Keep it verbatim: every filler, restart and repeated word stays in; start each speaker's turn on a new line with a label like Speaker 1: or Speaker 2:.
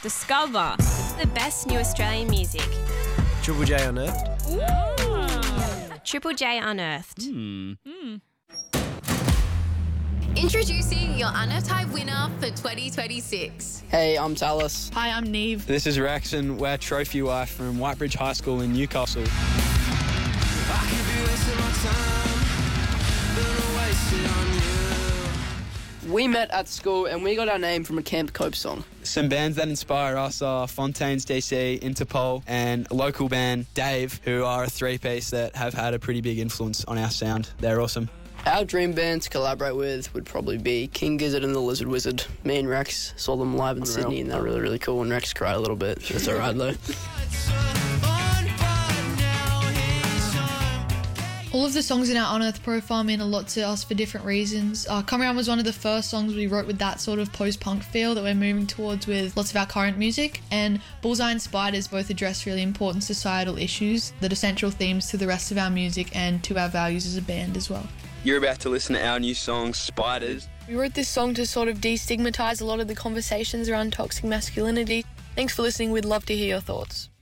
Speaker 1: Discover the best new Australian music.
Speaker 2: Triple J Unearthed.
Speaker 1: Ooh. Triple J Unearthed.
Speaker 3: Mm.
Speaker 1: Mm.
Speaker 4: Introducing your Unearthed Hive winner for twenty twenty-six.
Speaker 5: Hey, I'm Talis.
Speaker 6: Hi, I'm Neve.
Speaker 7: This is Rex and we're trophy wife from Whitebridge High School in Newcastle.
Speaker 8: I could be wasting my time, gonna waste it on you.
Speaker 5: We met at school and we got our name from a Camp Cope song.
Speaker 7: Some bands that inspire us are Fontaines D C, Interpol, and a local band, Dave, who are a three-piece that have had a pretty big influence on our sound. They're awesome.
Speaker 5: Our dream band to collaborate with would probably be King Gizzard and the Lizard Wizard. Me and Rex saw them live in Sydney and they're really, really cool, and Rex cried a little bit. It's all right, though.
Speaker 6: All of the songs in our Unearthed profile mean a lot to us for different reasons. Uh, Come Around was one of the first songs we wrote with that sort of post-punk feel that we're moving towards with lots of our current music. And Bullseye and Spiders both address really important societal issues that are central themes to the rest of our music and to our values as a band as well.
Speaker 7: You're about to listen to our new song, Spiders.
Speaker 9: We wrote this song to sort of destigmatise a lot of the conversations around toxic masculinity. Thanks for listening. We'd love to hear your thoughts.